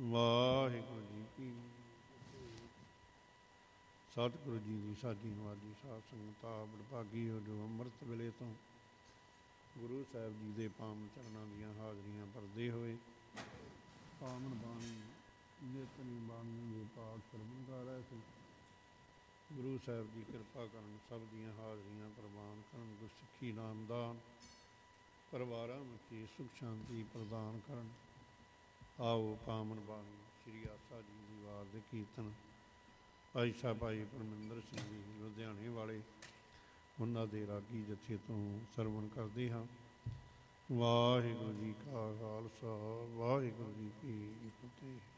ਵਾਹਿਗੁਰੂ ਜੀ ਕੀ ਸਤਿਗੁਰੂ ਜੀ ਦੀ ਸਾਡੀ ਨਵਾਜੀ ਸਾਧ ਸੰਗਤਾਂ ਵਡਭਾਗੀ ਹੋ ਜੋ ਅੰਮ੍ਰਿਤ ਵੇਲੇ ਤੋਂ ਗੁਰੂ ਸਾਹਿਬ ਜੀ ਦੇ ਪਾਵਨ ਚਰਨਾਂ ਦੀਆਂ ਹਾਜ਼ਰੀਆਂ ਭਰਦੇ ਹੋਏ ਪਾਵਨ ਬਾਣੀ ਨਿਤਨੀ ਬਾਣੀ ਦੇ ਪਾਠ ਸਰਵਣ ਕਰ ਰਹੇ ਸੀ। ਗੁਰੂ ਸਾਹਿਬ ਜੀ ਕਿਰਪਾ ਕਰਨ, ਸਭ ਦੀਆਂ ਹਾਜ਼ਰੀਆਂ ਪ੍ਰਵਾਨ ਕਰਨ, ਗੁਰਸਿੱਖੀ ਨਾਮਦਾਨ ਪਰਿਵਾਰਾਂ ਵਿੱਚ ਸੁਖ ਸ਼ਾਂਤੀ ਪ੍ਰਦਾਨ ਕਰਨ। ਆਓ ਪਾਵਨ ਬਾਣੀ ਸ੍ਰੀ ਆਸਾ ਜੀ ਦੀ ਵਾਰ ਦੇ ਕੀਰਤਨ ਭਾਈ ਸਾਹਿਬ ਭਾਈ ਪਰਮਿੰਦਰ ਸਿੰਘ ਜੀ ਲੁਧਿਆਣੇ ਵਾਲੇ ਉਹਨਾਂ ਦੇ ਰਾਗੀ ਜਥੇ ਤੋਂ ਸਰਵਣ ਕਰਦੇ ਹਾਂ। ਵਾਹਿਗੁਰੂ ਜੀ ਕਾ ਖਾਲਸਾ, ਵਾਹਿਗੁਰੂ ਜੀ ਕੀ ਫਤਿਹ।